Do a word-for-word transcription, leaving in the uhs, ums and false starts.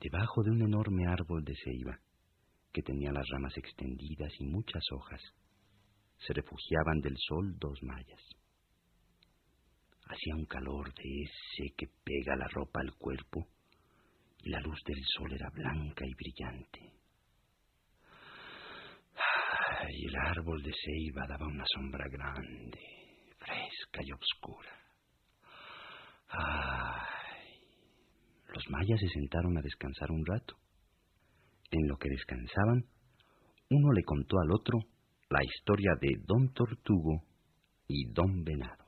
Debajo de un enorme árbol de ceiba, que tenía las ramas extendidas y muchas hojas, se refugiaban del sol dos mayas. Hacía un calor de ese que pega la ropa al cuerpo, y la luz del sol era blanca y brillante. Y el árbol de ceiba daba una sombra grande, fresca y oscura. Ay. Los mayas se sentaron a descansar un rato. En lo que descansaban, uno le contó al otro la historia de Don Tortugo y Don Venado.